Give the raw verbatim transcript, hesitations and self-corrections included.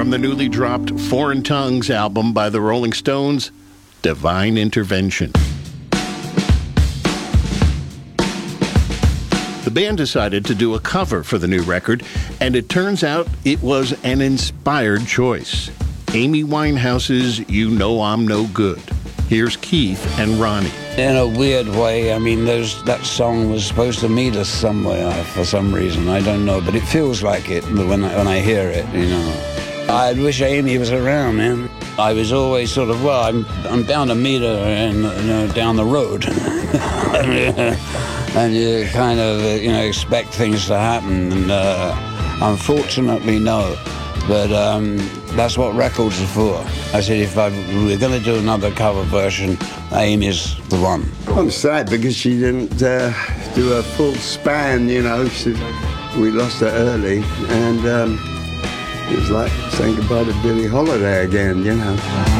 from the newly dropped Foreign Tongues album by the Rolling Stones, Divine Intervention. The band decided to do a cover for the new record, and it turns out it was an inspired choice. Amy Winehouse's You Know I'm No Good. Here's Keith and Ronnie. In a weird way, I mean, those, that song was supposed to meet us somewhere for some reason. I don't know, but it feels like it when I, when I hear it, you know. I wish Amy was around, man. I was always sort of, well, I'm, I'm down to meet her and, you know, down the road. And you kind of, you know, expect things to happen. And uh, unfortunately, no. But um, that's what records are for. I said, if I, we're going to do another cover version, Amy's the one. I'm sad because she didn't uh, do a full span, you know. She, we lost her early, and um, it was like saying goodbye to Billie Holiday again, you know.